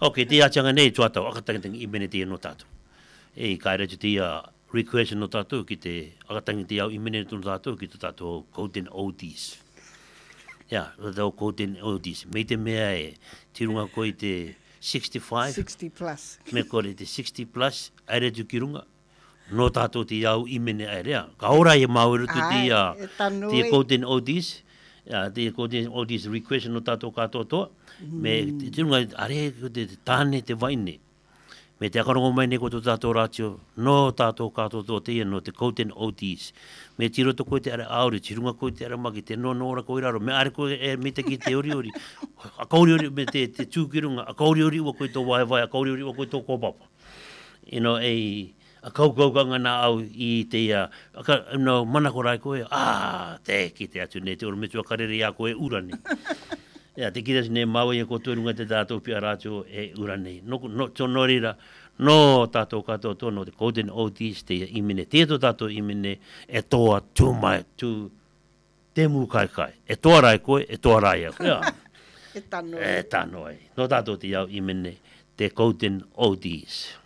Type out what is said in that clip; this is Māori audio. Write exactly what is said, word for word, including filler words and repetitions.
Ok, te achanga nei tua tau, akatangi i mene te no tātou. E kai retu te a request no tātou ki te akatangi te au i mene no tātou ki te tātou Golden Oldies. Ia, tātou Golden Oldies. Mei te mea e tirunga koe te sixty-five. sixty plus. Me kore te sixty plus, ai retu ki runga. No tātou te au i mene ai rea. Ka ora e maurutu te a te Golden Oldies. Ia, te Golden Oldies request no tātou katoa toa. Me te tirunga, are te tāne te waine. Me te akarongo mai ne ko tō tātou rātio, no tātou katoa toa te ia no te Golden Oldies. Me tiro to koe te ara aore, tirunga koe te ara maki, te no no ora koe raro. Me are koe e me te ki te ori ori. A kauri ori, me te, te tūkirunga, a kauri ori ua koe tō wae wae, a kauri ori ua koe tō kōpapa. You know, e... a kaukaukanga nā au i te ia, uh, no, mana ko rai koe, ah, te ki te atu ne, te ora metua karere ia koe urani. Ia, te kira ne maua ia ko tuarunga te tātou pia rātio e urani. No, no, tō norira, no tātou katoa tō, no te Golden Oldies, te ia imene, te tō tātou imene, e toa tū mai, tū te mū kai kai. E toa rai koe, e toa rai au. Ia. E tanoi. E tanoi. No tātou te iau imene, te Golden Oldies.